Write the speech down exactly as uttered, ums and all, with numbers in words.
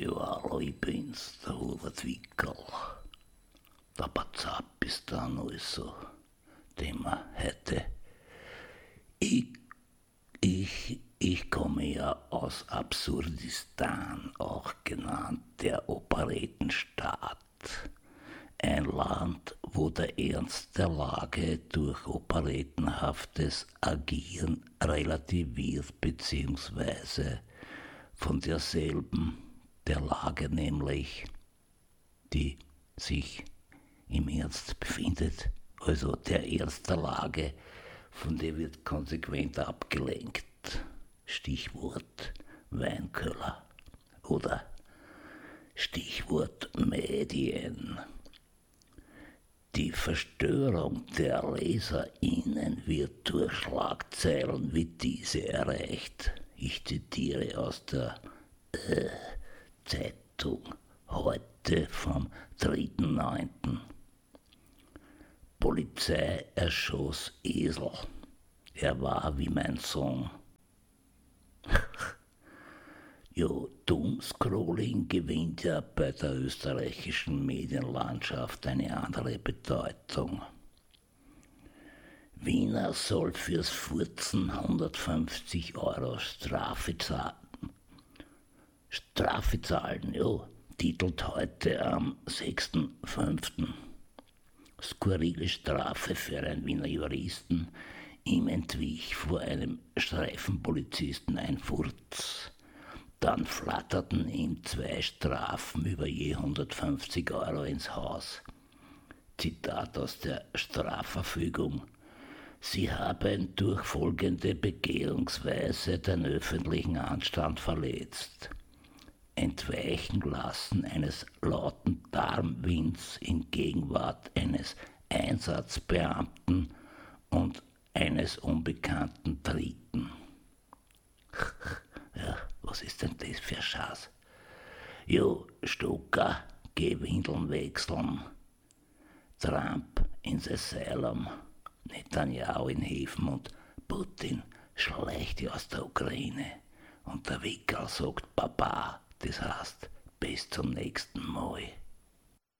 Ja, hallo, ich bin's, der Hubert Wickerl. Der Bazapistan also, Thema heute. Ich, ich, ich komme ja aus Absurdistan, auch genannt der Operettenstaat. Ein Land, wo der Ernst der Lage durch operettenhaftes Agieren relativiert bzw. von derselben, der Lage nämlich, die sich im Ernst befindet, also der Ernst der Lage, von der wird konsequent abgelenkt. Stichwort Weinkeller oder Stichwort Medien. Die Verstörung der LeserInnen wird durch Schlagzeilen wie diese erreicht. Ich zitiere aus der äh, Zeitung heute vom dritten neunten Polizei erschoss Esel. Er war wie mein Sohn. Jo, Doomscrolling gewinnt ja bei der österreichischen Medienlandschaft eine andere Bedeutung. Wiener soll fürs Furzen hundertfünfzig Euro Strafe zahlen. Strafe zahlen, ja, titelt heute am sechsten fünften Skurrile Strafe für einen Wiener Juristen. Ihm entwich vor einem Streifenpolizisten ein Furz. Dann flatterten ihm zwei Strafen über je hundertfünfzig Euro ins Haus. Zitat aus der Strafverfügung. Sie haben durch folgende Begehungsweise den öffentlichen Anstand verletzt. Entweichen lassen eines lauten Darmwinds in Gegenwart eines Einsatzbeamten und eines unbekannten Dritten. Ja, was ist denn das für Schatz? Jo, Stucker, geh Windeln wechseln. Trump ins Asylum, Netanyahu in Häfen und Putin schleicht aus der Ukraine. Und der Wickerl sagt Baba, das heißt bis zum nächsten Mal.